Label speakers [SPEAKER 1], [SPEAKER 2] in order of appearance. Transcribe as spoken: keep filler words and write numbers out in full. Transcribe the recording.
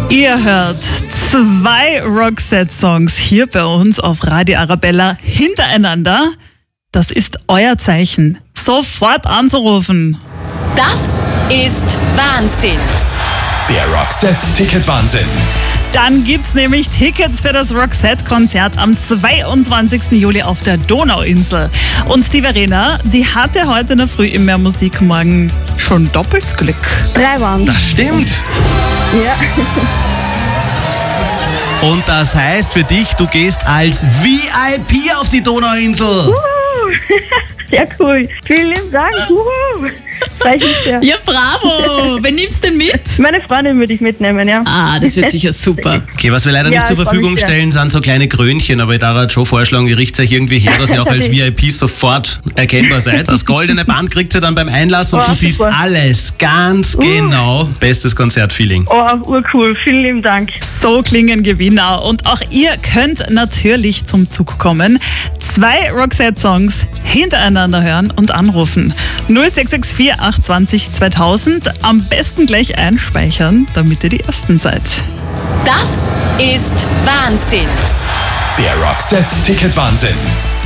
[SPEAKER 1] Ihr hört zwei Roxette-Songs hier bei uns auf Radio Arabella hintereinander. Das ist euer Zeichen, sofort anzurufen.
[SPEAKER 2] Das ist Wahnsinn.
[SPEAKER 3] Der Roxette-Ticket-Wahnsinn.
[SPEAKER 1] Dann gibt's nämlich Tickets für das Roxette-Konzert am zweiundzwanzigsten Juli auf der Donauinsel. Und die Verena, die hatte heute in der Früh im Mehr Musikmorgen schon doppelt Glück.
[SPEAKER 4] Drei waren.
[SPEAKER 3] Das stimmt.
[SPEAKER 4] Ja.
[SPEAKER 5] Und das heißt für dich, du gehst als V I P auf die Donauinsel.
[SPEAKER 4] Sehr cool. Vielen lieben Dank. Uhu. Freut mich sehr.
[SPEAKER 1] Ja, bravo! Wen nimmst du denn mit?
[SPEAKER 4] Meine Freundin würde ich mitnehmen, ja.
[SPEAKER 1] Ah, das wird sicher super.
[SPEAKER 5] Okay, was wir leider
[SPEAKER 4] Ja,
[SPEAKER 5] nicht zur
[SPEAKER 4] ich freu
[SPEAKER 5] Verfügung
[SPEAKER 4] mich sehr.
[SPEAKER 5] stellen, sind so kleine Krönchen, aber ich darf schon vorschlagen, ihr richtet euch irgendwie her, dass ihr auch als V I P sofort erkennbar seid. Das goldene Band kriegt ihr dann beim Einlass und
[SPEAKER 4] Oh,
[SPEAKER 5] du siehst
[SPEAKER 4] super.
[SPEAKER 5] alles ganz genau. Bestes Konzertfeeling.
[SPEAKER 4] Oh, urcool. Vielen lieben Dank.
[SPEAKER 1] So klingen Gewinner. Und auch ihr könnt natürlich zum Zug kommen. Zwei Roxette-Songs hintereinander hören und anrufen. null sechs sechs vier achtundzwanzig zweitausend. Am besten gleich einspeichern, damit ihr die Ersten seid.
[SPEAKER 2] Das ist Wahnsinn.
[SPEAKER 3] Der Roxette-Ticket-Wahnsinn.